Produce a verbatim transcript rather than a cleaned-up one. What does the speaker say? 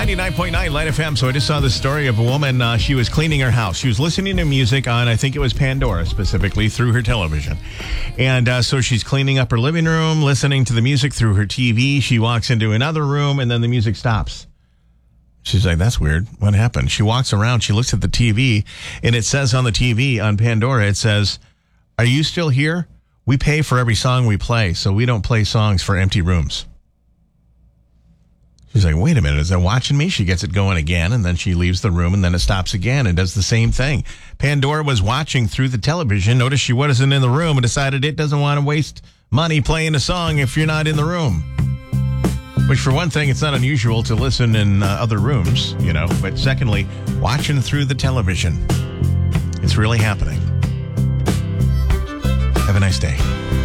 ninety-nine point nine Light F M. So I just saw this story of a woman. Uh, she was cleaning her house. She was listening to music on, I think it was Pandora specifically, through her television. And uh, so she's cleaning up her living room, listening to the music through her T V. She walks into another room and then the music stops. She's like, that's weird. What happened? She walks around. She looks at the T V and it says on the T V on Pandora, it says, "Are you still here? We pay for every song we play, so we don't play songs for empty rooms." She's like, wait a minute, is that watching me? She gets it going again, and then she leaves the room, and then it stops again and does the same thing. Pandora was watching through the television, noticed she wasn't in the room, and decided it doesn't want to waste money playing a song if you're not in the room. Which, for one thing, it's not unusual to listen in uh, other rooms, you know. But secondly, watching through the television. It's really happening. Have a nice day.